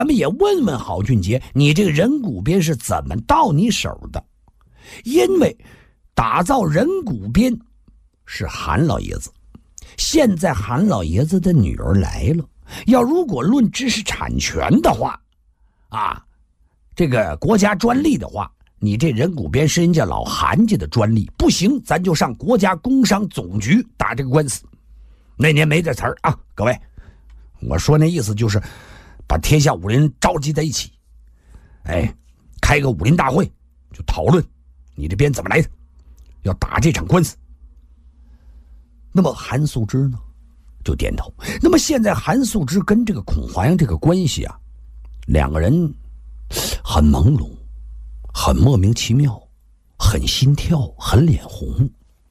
咱们也问问郝俊杰，你这个人骨鞭是怎么到你手的？因为打造人骨鞭是韩老爷子，现在韩老爷子的女儿来了，要如果论知识产权的话啊，这个国家专利的话，你这人骨鞭是人家老韩家的专利，不行咱就上国家工商总局打这个官司。那年没这词儿啊，各位，我说那意思就是把天下武林召集在一起，开个武林大会，就讨论你这鞭怎么来的，要打这场官司。那么韩素芝呢就点头。那么现在韩素芝跟这个孔华阳这个关系啊，两个人很朦胧，很莫名其妙，很心跳，很脸红。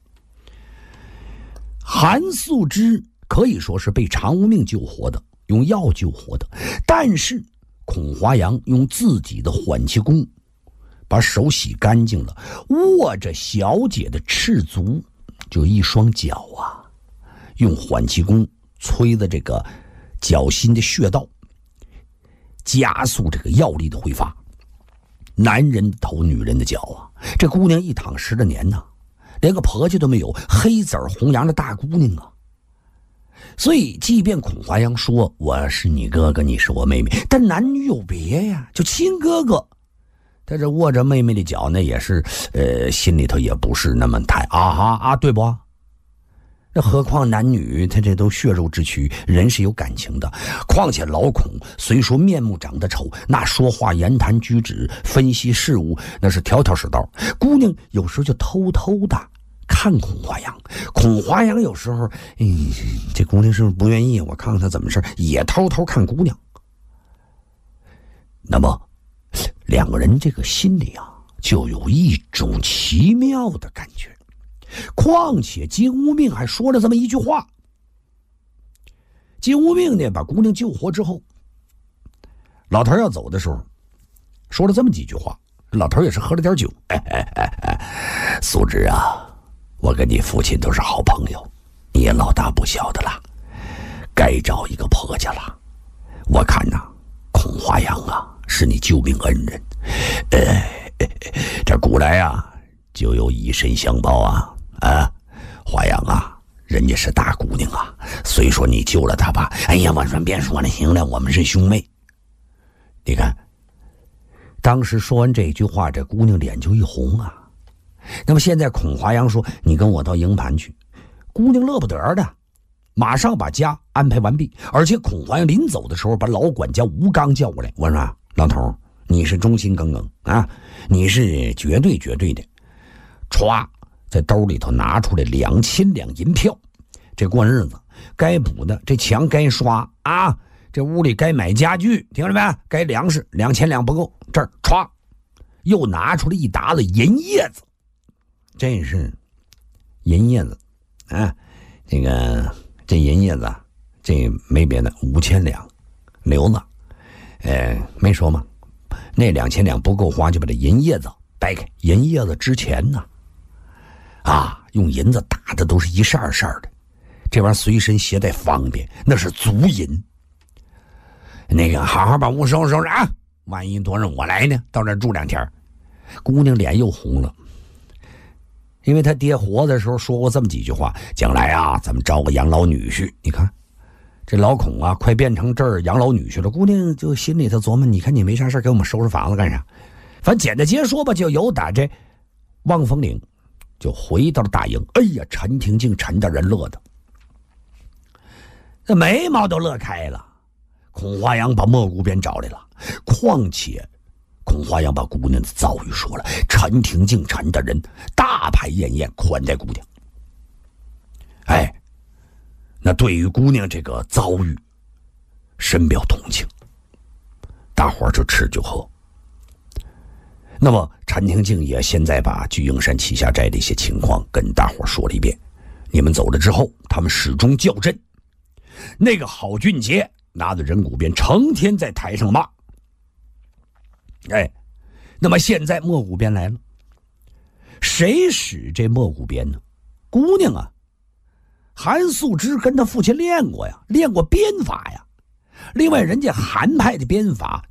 韩素芝可以说是被常无命救活的，用药救活的，但是孔华阳用自己的缓气功把手洗干净了，握着小姐的赤足，就一双脚啊，用缓气功催的这个脚心的穴道，加速这个药力的挥发。男人头女人的脚啊，这姑娘一躺10多年呢，连个婆家都没有，黑子红阳的大姑娘啊。所以即便孔华阳说我是你哥哥，你是我妹妹，但男女有别呀，就亲哥哥，他这握着妹妹的脚呢，也是心里头也不是那么太对不？那何况男女他这都血肉之躯，人是有感情的。况且老孔虽说面目长得丑，那说话言谈举止分析事物那是条条是道。姑娘有时候就偷偷的看孔华阳，孔华阳有时候这姑娘是不是不愿意，我看看她怎么事，也偷偷看姑娘。那么两个人这个心里啊，就有一种奇妙的感觉。况且金无命还说了这么一句话。金无命呢把姑娘救活之后，老头要走的时候说了这么几句话。老头也是喝了点酒，素芝啊，我跟你父亲都是好朋友，你也老大不小的了，该找一个婆家了。我看呐，孔华阳啊是你救命恩人，这古来啊就有以身相报啊。华阳啊，人家是大姑娘啊，虽说你救了她吧，我说别说了，行了，我们是兄妹。你看当时说完这句话，这姑娘脸就一红啊。那么现在孔华阳说你跟我到营盘去，姑娘乐不得的，马上把家安排完毕。而且孔华阳临走的时候把老管家吴刚叫过来，我说老头，你是忠心耿耿啊，你是绝对的，歘在兜里头拿出来2000两银票，这过日子该补的，这墙该刷啊，这屋里该买家具，听着没？该粮食2000两不够，这儿歘又拿出来一沓子银叶子，这是银叶子啊，这银叶子这没别的，5000两留着，没说嘛，那2000两不够花，就把这银叶子掰开，银叶子值钱呢。用银子打的都是一扇扇的，这玩意儿随身携带方便，那是足银。好好把屋收拾啊，万一多让我来呢，到这住2天。姑娘脸又红了，因为她爹活的时候说过这么几句话，将来啊咱们招个养老女婿。你看这老孔啊快变成这儿养老女婿了，姑娘就心里头琢磨，你看你没啥事给我们收拾房子干啥？反正简单结说吧，就由打这望风岭就回到了大营。陈廷敬陈大人乐的这眉毛都乐开了。孔华阳把莫姑鞭找来了，况且孔华阳把姑娘的遭遇说了，陈廷敬陈大人大排宴宴款待姑娘。那对于姑娘这个遭遇深表同情，大伙儿就吃就喝。那么陈廷敬也现在把聚英山旗下寨的一些情况跟大伙说了一遍。你们走了之后，他们始终较真。那个郝俊杰拿着人骨鞭成天在台上骂。那么现在莫骨鞭来了，谁使这莫骨鞭呢？姑娘啊，韩素芝跟他父亲练过呀，练过鞭法呀。 另外，人家韩派的鞭法